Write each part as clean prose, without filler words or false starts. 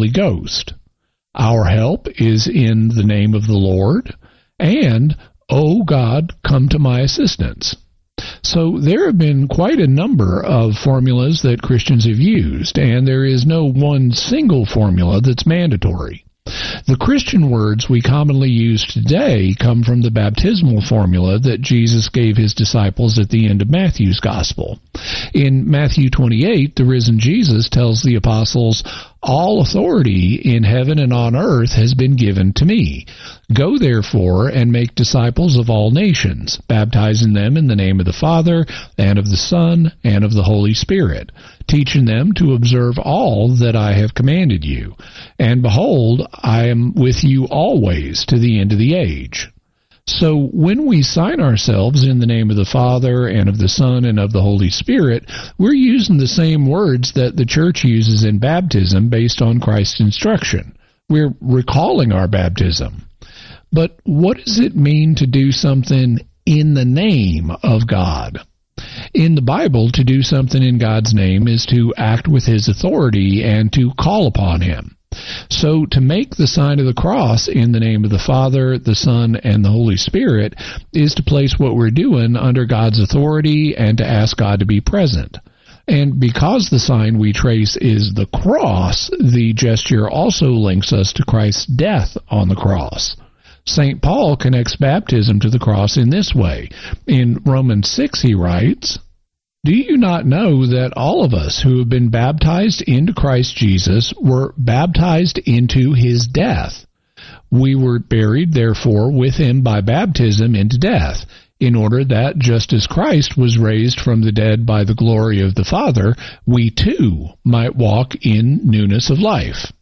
Holy Ghost. Our help is in the name of the Lord, and, O God, come to my assistance. So there have been quite a number of formulas that Christians have used, and there is no one single formula that's mandatory. The Christian words we commonly use today come from the baptismal formula that Jesus gave his disciples at the end of Matthew's Gospel. In Matthew 28, the risen Jesus tells the apostles, "All authority in heaven and on earth has been given to me. Go therefore and make disciples of all nations, baptizing them in the name of the Father, and of the Son, and of the Holy Spirit, teaching them to observe all that I have commanded you. And behold, I am with you always to the end of the age." So when we sign ourselves in the name of the Father, and of the Son, and of the Holy Spirit, we're using the same words that the Church uses in baptism based on Christ's instruction. We're recalling our baptism. But what does it mean to do something in the name of God? In the Bible, to do something in God's name is to act with his authority and to call upon him. So to make the sign of the cross in the name of the Father, the Son, and the Holy Spirit is to place what we're doing under God's authority and to ask God to be present. And because the sign we trace is the cross, the gesture also links us to Christ's death on the cross. St. Paul connects baptism to the cross in this way. In Romans 6 he writes, "Do you not know that all of us who have been baptized into Christ Jesus were baptized into his death? We were buried, therefore, with him by baptism into death, in order that, just as Christ was raised from the dead by the glory of the Father, we too might walk in newness of life."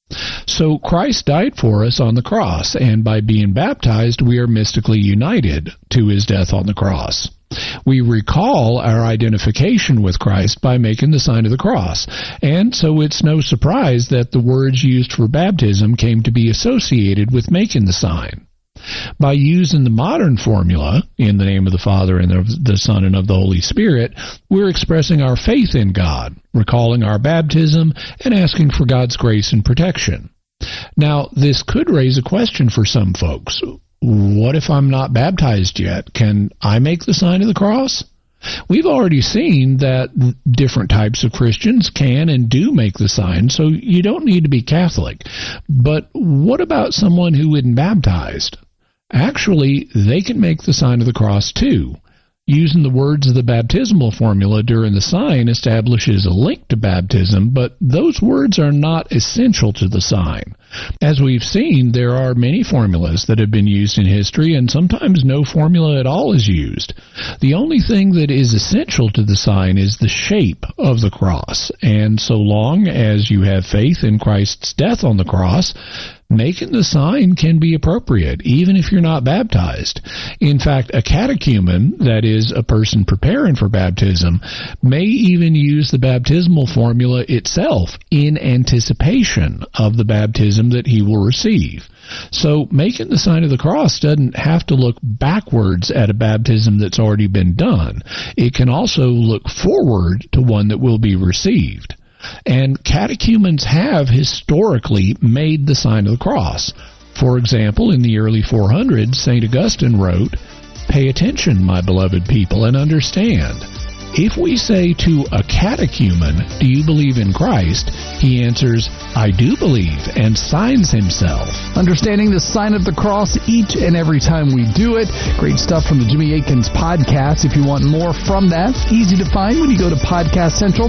So Christ died for us on the cross, and by being baptized, we are mystically united to his death on the cross. We recall our identification with Christ by making the sign of the cross, and so it's no surprise that the words used for baptism came to be associated with making the sign. By using the modern formula, in the name of the Father and of the Son and of the Holy Spirit, we're expressing our faith in God, recalling our baptism, and asking for God's grace and protection. Now, this could raise a question for some folks. What if I'm not baptized yet? Can I make the sign of the cross? We've already seen that different types of Christians can and do make the sign, so you don't need to be Catholic. But what about someone who isn't baptized? Actually, they can make the sign of the cross too. Using the words of the baptismal formula during the sign establishes a link to baptism, but those words are not essential to the sign. As we've seen, there are many formulas that have been used in history, and sometimes no formula at all is used. The only thing that is essential to the sign is the shape of the cross, and so long as you have faith in Christ's death on the cross, making the sign can be appropriate, even if you're not baptized. In fact, a catechumen, that is, a person preparing for baptism, may even use the baptismal formula itself in anticipation of the baptism that he will receive. So making the sign of the cross doesn't have to look backwards at a baptism that's already been done. It can also look forward to one that will be received. And catechumens have historically made the sign of the cross. For example, in the early 400s, St. Augustine wrote, "Pay attention, my beloved people, and understand. If we say to a catechumen, 'Do you believe in Christ?' he answers, 'I do believe,' and signs himself." Understanding the sign of the cross each and every time we do it. Great stuff from the Jimmy Akins podcast. If you want more from that, easy to find when you go to Podcast Central,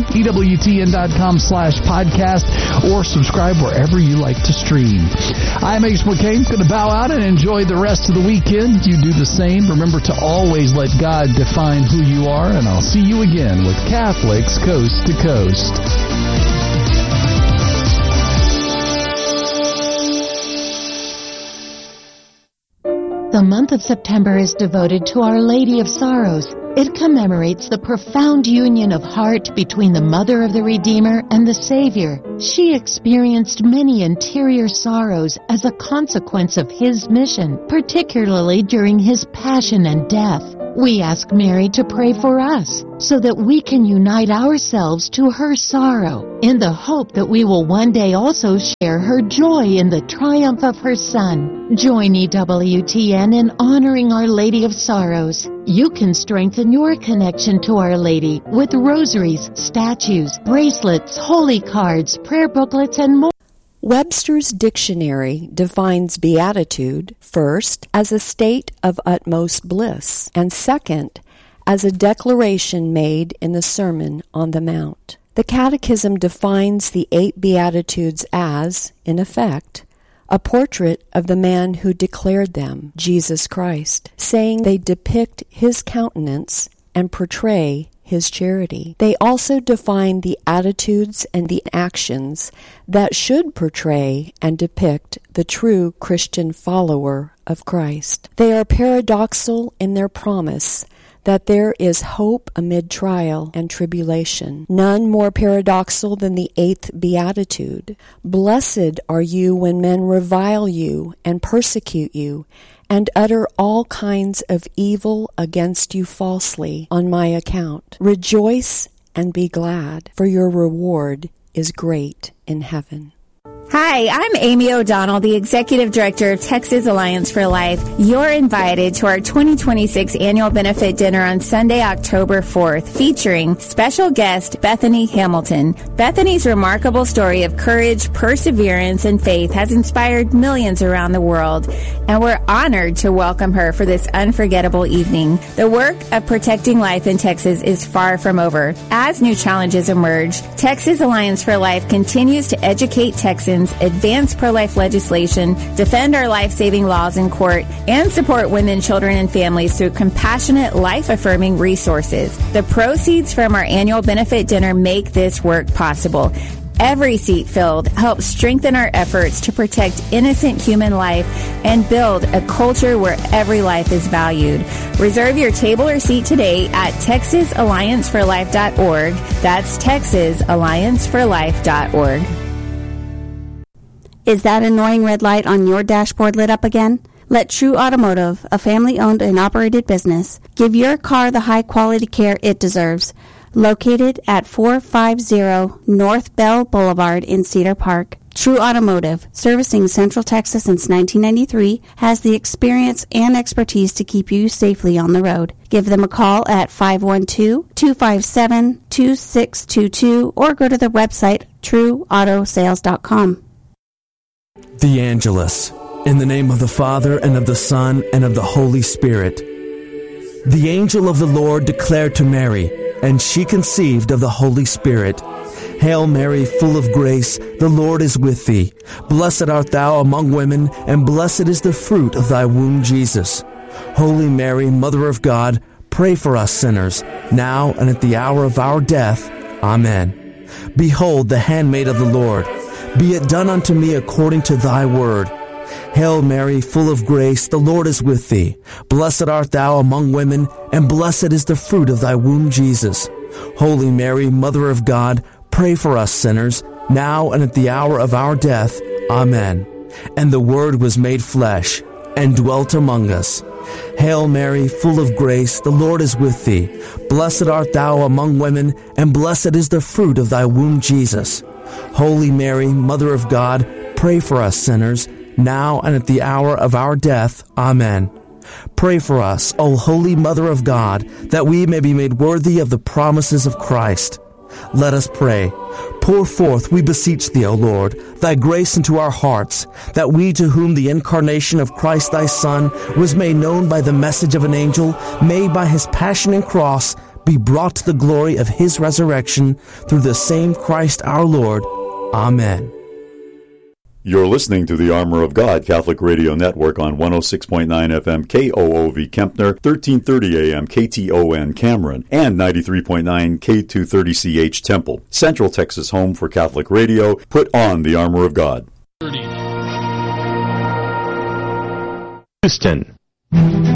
EWTN.com/podcast, or subscribe wherever you like to stream. I'm Ace McCain. Going to bow out and enjoy the rest of the weekend. You do the same. Remember to always let God define who you are, and I'll see you again with Catholics Coast to Coast. The month of September is devoted to Our Lady of Sorrows. It commemorates the profound union of heart between the Mother of the Redeemer and the Savior. She experienced many interior sorrows as a consequence of His mission, particularly during His passion and death. We ask Mary to pray for us so that we can unite ourselves to her sorrow in the hope that we will one day also share her joy in the triumph of her Son. Join EWTN in honoring Our Lady of Sorrows. You can strengthen your connection to Our Lady with rosaries, statues, bracelets, holy cards, prayer booklets, and more. Webster's Dictionary defines beatitude, first, as a state of utmost bliss, and second, as a declaration made in the Sermon on the Mount. The Catechism defines the 8 Beatitudes as, in effect, a portrait of the man who declared them, Jesus Christ, saying they depict his countenance and portray his charity. They also define the attitudes and the actions that should portray and depict the true Christian follower of Christ. They are paradoxical in their promise that there is hope amid trial and tribulation. None more paradoxical than the 8th Beatitude. Blessed are you when men revile you and persecute you, and utter all kinds of evil against you falsely on my account. Rejoice and be glad, for your reward is great in heaven. Hi, I'm Amy O'Donnell, the Executive Director of Texas Alliance for Life. You're invited to our 2026 annual benefit dinner on Sunday, October 4th, featuring special guest Bethany Hamilton. Bethany's remarkable story of courage, perseverance, and faith has inspired millions around the world, and we're honored to welcome her for this unforgettable evening. The work of protecting life in Texas is far from over. As new challenges emerge, Texas Alliance for Life continues to educate Texans, advance pro-life legislation, defend our life-saving laws in court, and support women, children, and families through compassionate, life-affirming resources. The proceeds from our annual benefit dinner make this work possible. Every seat filled helps strengthen our efforts to protect innocent human life and build a culture where every life is valued. Reserve your table or seat today at TexasAllianceForLife.org. That's TexasAllianceForLife.org. Is that annoying red light on your dashboard lit up again? Let True Automotive, a family-owned and operated business, give your car the high-quality care it deserves. Located at 450 North Bell Boulevard in Cedar Park, True Automotive, servicing Central Texas since 1993, has the experience and expertise to keep you safely on the road. Give them a call at 512-257-2622 or go to the website trueautosales.com. The Angelus. In the name of the Father, and of the Son, and of the Holy Spirit. The angel of the Lord declared to Mary, and she conceived of the Holy Spirit. Hail Mary, full of grace, the Lord is with thee. Blessed art thou among women, and blessed is the fruit of thy womb, Jesus. Holy Mary, Mother of God, pray for us sinners, now and at the hour of our death. Amen. Behold, the handmaid of the Lord. Be it done unto me according to thy word. Hail Mary, full of grace, the Lord is with thee. Blessed art thou among women, and blessed is the fruit of thy womb, Jesus. Holy Mary, Mother of God, pray for us sinners, now and at the hour of our death. Amen. And the Word was made flesh, and dwelt among us. Hail Mary, full of grace, the Lord is with thee. Blessed art thou among women, and blessed is the fruit of thy womb, Jesus. Holy Mary, Mother of God, pray for us sinners, now and at the hour of our death. Amen. Pray for us, O Holy Mother of God, that we may be made worthy of the promises of Christ. Let us pray. Pour forth, we beseech thee, O Lord, thy grace into our hearts, that we to whom the incarnation of Christ thy Son was made known by the message of an angel, may by his passion and cross be brought to the glory of his resurrection through the same Christ our Lord. Amen. You're listening to the Armor of God Catholic Radio Network on 106.9 FM KOOV Kempner, 1330 AM KTON Cameron, and 93.9 K230CH Temple. Central Texas home for Catholic radio. Put on the Armor of God. Houston.